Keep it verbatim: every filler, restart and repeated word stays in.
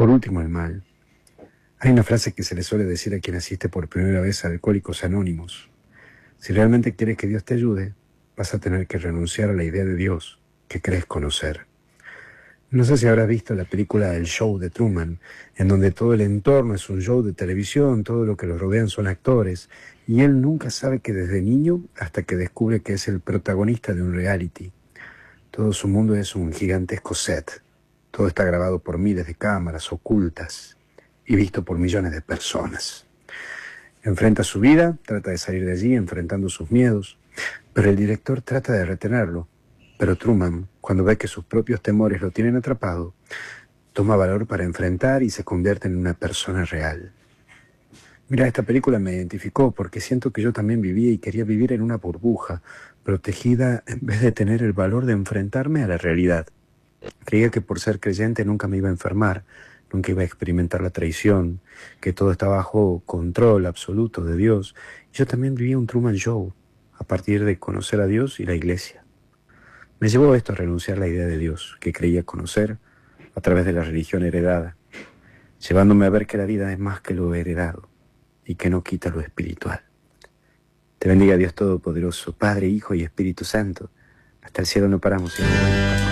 Por último, el mal. Hay una frase que se le suele decir a quien asiste por primera vez a Alcohólicos Anónimos. Si realmente quieres que Dios te ayude, vas a tener que renunciar a la idea de Dios que crees conocer. No sé si habrás visto la película El Show de Truman, en donde todo el entorno es un show de televisión, todo lo que los rodean son actores, y él nunca sabe que desde niño hasta que descubre que es el protagonista de un reality. Todo su mundo es un gigantesco set. Todo está grabado por miles de cámaras ocultas y visto por millones de personas. Enfrenta su vida, trata de salir de allí enfrentando sus miedos, pero el director trata de retenerlo. Pero Truman, cuando ve que sus propios temores lo tienen atrapado, toma valor para enfrentar y se convierte en una persona real. Mira, esta película me identificó porque siento que yo también vivía y quería vivir en una burbuja, protegida en vez de tener el valor de enfrentarme a la realidad. Creía que por ser creyente nunca me iba a enfermar, nunca iba a experimentar la traición, que todo estaba bajo control absoluto de Dios. Y yo también vivía un Truman Show, a partir de conocer a Dios y la iglesia. Me llevó esto a renunciar a la idea de Dios, que creía conocer a través de la religión heredada, llevándome a ver que la vida es más que lo heredado y que no quita lo espiritual. Te bendiga Dios Todopoderoso, Padre, Hijo y Espíritu Santo. Hasta el cielo no paramos, sino bueno.